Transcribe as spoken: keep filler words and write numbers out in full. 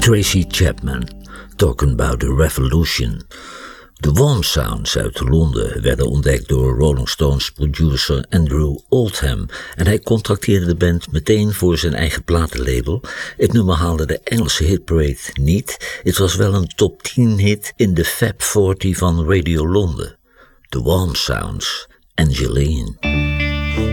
Tracy Chapman, Talking About the Revolution. De Warm Sounds uit Londen werden ontdekt door Rolling Stones producer Andrew Oldham en hij contracteerde de band meteen voor zijn eigen platenlabel. Het nummer haalde de Engelse hitparade niet, het was wel een top tien hit in de Fab veertig van Radio Londen. The Warm Sounds, Angeline.